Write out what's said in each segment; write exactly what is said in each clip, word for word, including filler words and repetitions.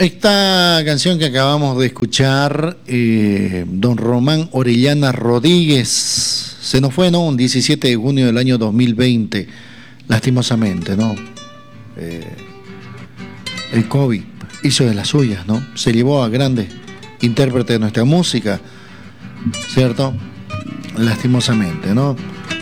Esta canción que acabamos de escuchar, eh, don Román Orellana Rodríguez, se nos fue, ¿no? Un diecisiete de junio del año dos mil veinte, lastimosamente, ¿no? Eh, el COVID hizo de las suyas, ¿no? Se llevó a grandes intérpretes de nuestra música, ¿cierto? Lastimosamente, ¿no?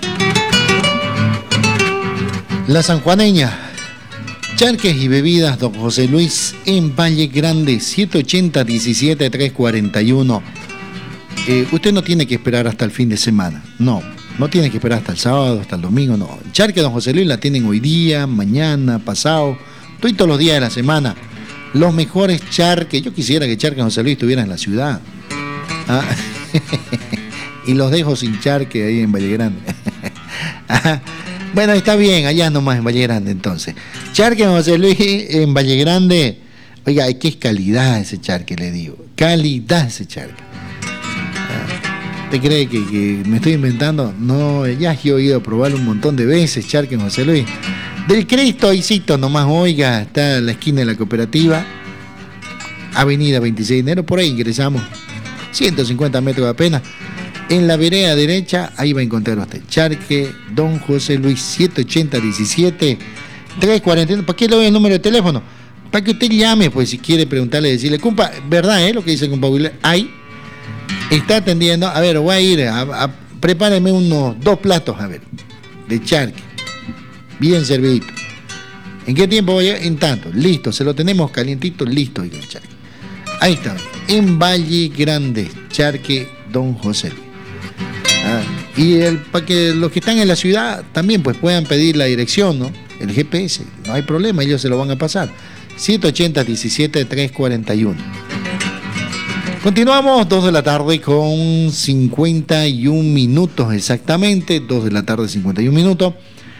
La sanjuaneña. Charques y bebidas, don José Luis, en Valle Grande, siete ochenta, diecisiete, trescientos cuarenta y uno. Eh, usted no tiene que esperar hasta el fin de semana, no, no tiene que esperar hasta el sábado, hasta el domingo, no. Charque, don José Luis, la tienen hoy día, mañana, pasado, todos los días de la semana. Los mejores charques, yo quisiera que Charque, don José Luis, estuviera en la ciudad. ¿Ah? Y los dejo sin charque ahí en Valle Grande. Bueno, está bien, allá nomás en Valle Grande entonces. Charque José Luis en Valle Grande. Oiga, ¿qué es calidad ese charque, le digo? Calidad ese charque. ¿Usted cree que, que me estoy inventando? No, ya he oído probarlo un montón de veces, Charque José Luis. Del Cristo, ahícito nomás, oiga, está en la esquina de la cooperativa, avenida veintiséis de enero, por ahí ingresamos, ciento cincuenta metros apenas. En la vereda derecha, ahí va a encontrar usted. Charque, don José Luis, siete ochenta, diecisiete, trescientos cuarenta y uno. ¿Para qué le doy el número de teléfono? Para que usted llame, pues, si quiere preguntarle, decirle, compa, ¿verdad, eh? Lo que dice el compa Willy. Ahí está atendiendo. A ver, voy a ir, a, a, prepáreme unos dos platos, a ver, de charque. Bien servidito. ¿En qué tiempo voy a ir? En tanto. Listo, se lo tenemos calientito, listo, el charque. Ahí está. En Valle Grande, Charque, don José Luis. Ah, y el, para que los que están en la ciudad también pues puedan pedir la dirección, ¿no? El G P S, no hay problema, ellos se lo van a pasar. siete ochenta, diecisiete, trescientos cuarenta y uno. Continuamos, dos de la tarde con cincuenta y un minutos exactamente, dos de la tarde, cincuenta y un minutos.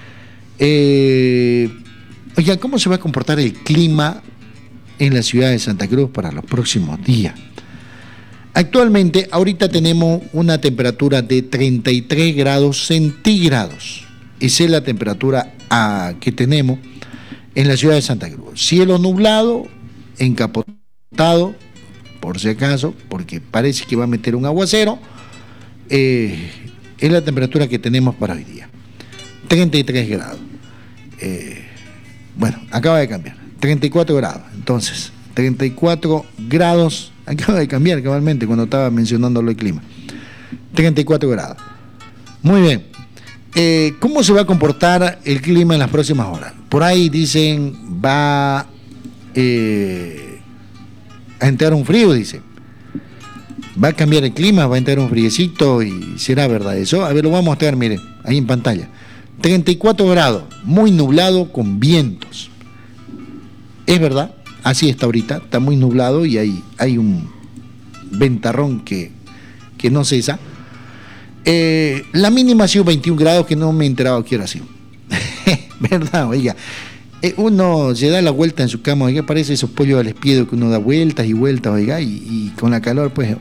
Eh, oiga, ¿cómo se va a comportar el clima en la ciudad de Santa Cruz para los próximos días? Actualmente, ahorita tenemos una temperatura de treinta y tres grados centígrados. Esa es la temperatura a, que tenemos en la ciudad de Santa Cruz. Cielo nublado, encapotado, por si acaso, porque parece que va a meter un aguacero. Eh, es la temperatura que tenemos para hoy día. treinta y tres grados. Eh, bueno, acaba de cambiar. treinta y cuatro grados. Entonces, treinta y cuatro grados. Acaba de cambiar cabalmente cuando estaba mencionando el clima. treinta y cuatro grados. Muy bien. Eh, ¿Cómo se va a comportar el clima en las próximas horas? Por ahí dicen va eh, a entrar un frío, dice. Va a cambiar el clima, va a entrar un friecito y será verdad eso. A ver, lo voy a mostrar, miren, ahí en pantalla. treinta y cuatro grados, muy nublado con vientos. Es verdad. Así está ahorita, está muy nublado y hay, hay un ventarrón que, que no cesa. Eh, la mínima ha sido veintiún grados, que no me he enterado qué hora ha sido. ¿Verdad? Oiga, eh, uno se da la vuelta en su cama, oiga, parece esos pollos al espiedo que uno da vueltas y vueltas, oiga, y, y con la calor, pues,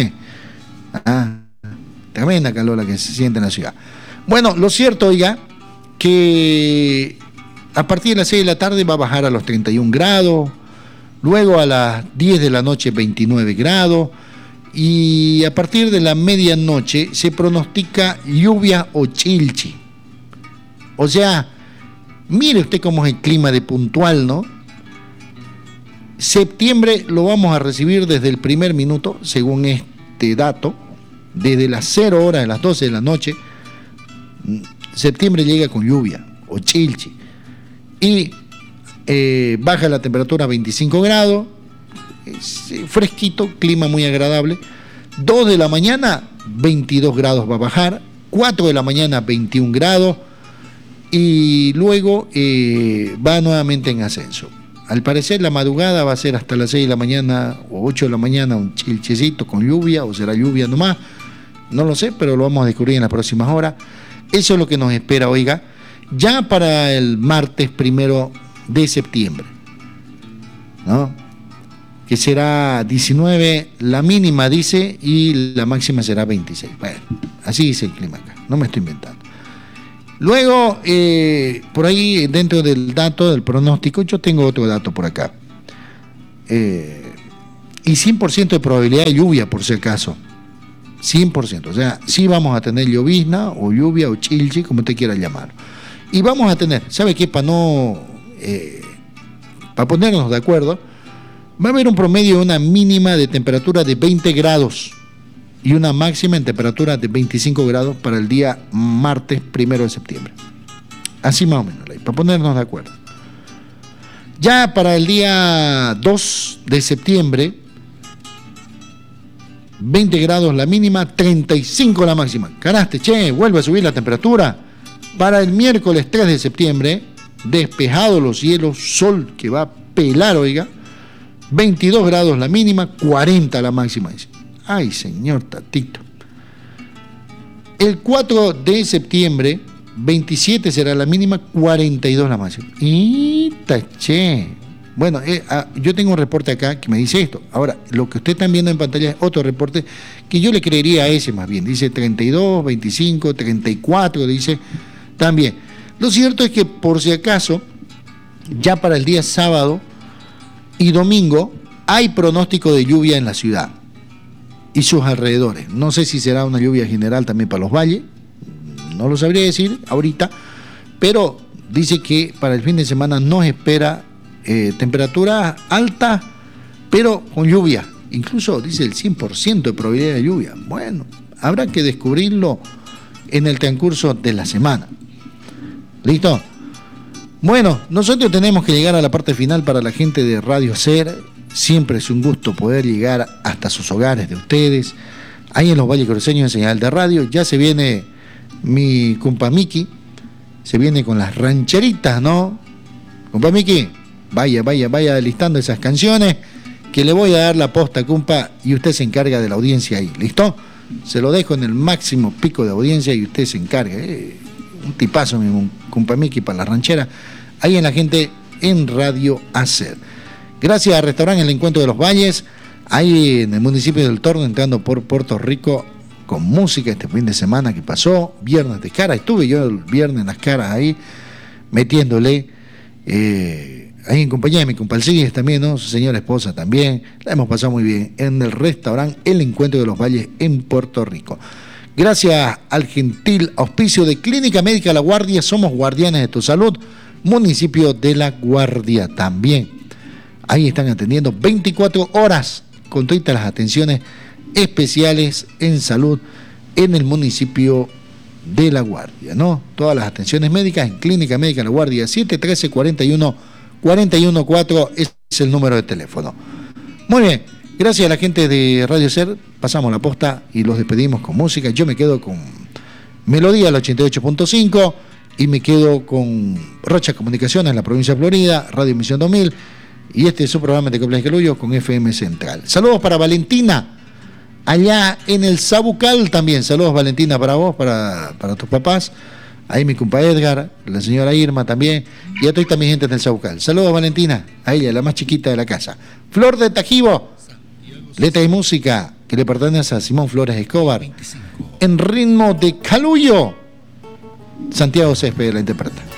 ah, tremenda calor la que se siente en la ciudad. Bueno, lo cierto, oiga, que a partir de las seis de la tarde va a bajar a los treinta y un grados. Luego a las diez de la noche veintinueve grados y a partir de la medianoche se pronostica lluvia o chilchi. O sea, mire usted cómo es el clima de puntual, ¿no? Septiembre lo vamos a recibir desde el primer minuto, según este dato, desde las cero horas de las doce de la noche. Septiembre llega con lluvia o chilchi y Eh, baja la temperatura a veinticinco grados, es, eh, fresquito, clima muy agradable. dos de la mañana, veintidós grados va a bajar, cuatro de la mañana, veintiún grados, y luego eh, va nuevamente en ascenso. Al parecer la madrugada va a ser hasta las seis de la mañana o ocho de la mañana un chilchecito con lluvia, o será lluvia nomás, no lo sé, pero lo vamos a descubrir en las próximas horas. Eso es lo que nos espera, oiga, ya para el martes primero de septiembre, ¿no? Que será diecinueve, la mínima dice, y la máxima será veintiséis. Bueno, así dice el clima acá, no me estoy inventando. Luego, eh, por ahí, dentro del dato del pronóstico, yo tengo otro dato por acá. eh, y cien por ciento de probabilidad de lluvia, por si acaso. cien por ciento. O sea, sí vamos a tener llovizna o lluvia o chilchi, como usted quiera llamar. Y vamos a tener, ¿sabe qué? Para no, eh, para ponernos de acuerdo, va a haber un promedio de una mínima de temperatura de veinte grados y una máxima en temperatura de veinticinco grados para el día martes primero de septiembre. Así más o menos, para ponernos de acuerdo. Ya para el día dos de septiembre, veinte grados la mínima, treinta y cinco la máxima. Caraste, che, vuelve a subir la temperatura. Para el miércoles tres de septiembre, despejado los cielos, sol que va a pelar, oiga, veintidós grados la mínima, cuarenta la máxima. Ay, señor Tatito. El cuatro de septiembre, veintisiete será la mínima, cuarenta y dos la máxima. Y taché. Bueno, eh, ah, yo tengo un reporte acá que me dice esto. Ahora, lo que usted está viendo en pantalla es otro reporte que yo le creería a ese más bien. Dice treinta y dos, veinticinco, treinta y cuatro, dice también. Lo cierto es que por si acaso, ya para el día sábado y domingo hay pronóstico de lluvia en la ciudad y sus alrededores. No sé si será una lluvia general también para los valles, no lo sabría decir ahorita, pero dice que para el fin de semana nos espera eh, temperatura alta, pero con lluvia. Incluso dice el cien por ciento de probabilidad de lluvia. Bueno, habrá que descubrirlo en el transcurso de la semana. ¿Listo? Bueno, nosotros tenemos que llegar a la parte final para la gente de Radio Ser. Siempre es un gusto poder llegar hasta sus hogares de ustedes. Ahí en los Valles Cruceños en señal de radio. Ya se viene mi compa Miki. Se viene con las rancheritas, ¿no? Compa Miki, vaya, vaya, vaya listando esas canciones que le voy a dar la posta, compa, y usted se encarga de la audiencia ahí. ¿Listo? Se lo dejo en el máximo pico de audiencia y usted se encarga. Eh, un tipazo, mi compa Miki, para la ranchera. Ahí en la gente en Radio Hacer. Gracias al restaurante El Encuentro de los Valles, ahí en el municipio del Torno, entrando por Puerto Rico, con música este fin de semana que pasó, viernes de cara. Estuve yo el viernes en las caras ahí, metiéndole, eh, ahí en compañía de mi compa Alcides también, ¿no? Su señora esposa también. La hemos pasado muy bien en el restaurante El Encuentro de los Valles en Puerto Rico. Gracias al gentil auspicio de Clínica Médica La Guardia, somos guardianes de tu salud, municipio de La Guardia también. Ahí están atendiendo veinticuatro horas con todas las atenciones especiales en salud en el municipio de La Guardia, ¿no? Todas las atenciones médicas en Clínica Médica La Guardia, siete uno tres, cuarenta y uno, cuarenta y uno cuatro es el número de teléfono. Muy bien, gracias a la gente de Radio Ser, pasamos la posta y los despedimos con música. Yo me quedo con Melodía, el ochenta y ocho punto cinco, y me quedo con Rocha Comunicaciones, en la provincia de Florida, Radio Misión dos mil, y este es su programa de Coplas Calullo con F M Central. Saludos para Valentina, allá en el Sabucal también. Saludos, Valentina, para vos, para, para tus papás. Ahí mi compa Edgar, la señora Irma también, y a toda esta mi gente del Sabucal. Saludos, Valentina, a ella, la más chiquita de la casa. Flor de Tajibo, letra y música que le pertenece a Simón Flores Escobar, en ritmo de Calullo. Santiago Césped la interpreta.